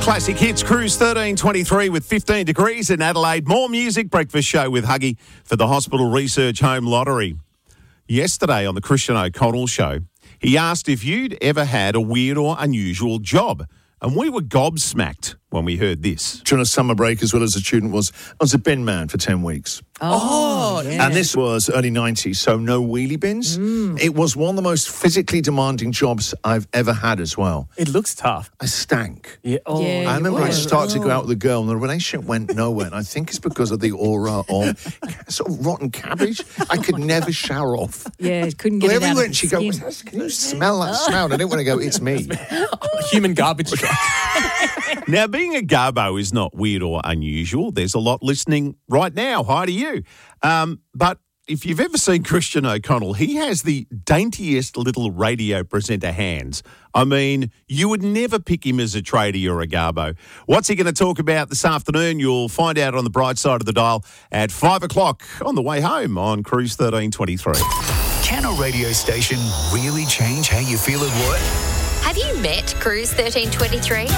Classic Hits Cruise 1323 with 15 degrees in Adelaide. More music, breakfast show with Huggy for the Hospital Research Home Lottery. Yesterday on the Christian O'Connell show, he asked if you'd ever had a weird or unusual job. And we were gobsmacked when we heard this. During a summer break, as well as a student, I was a bin man for 10 weeks. Yeah. And this was early 90s, so no wheelie bins. It was one of the most physically demanding jobs I've ever had as well. It looks tough. I stank. Yeah. Oh, Yeah. I remember I was. started to go out with a girl and the relationship went nowhere. And I think it's because of the aura of sort of rotten cabbage. I could never shower off. Yeah, couldn't get it out Everywhere of the she skin. goes, can you smell that smell? And I didn't want to go, it's me. Human garbage truck. Now, being a garbo is not weird or unusual. There's a lot listening right now. Hi to you. But if you've ever seen Christian O'Connell, he has the daintiest little radio presenter hands. I mean, you would never pick him as a tradie or a garbo. What's he going to talk about this afternoon? You'll find out on the bright side of the dial at 5 o'clock on the way home on Cruise 1323. Can a radio station really change how you feel at work? Have you met Cruise 1323?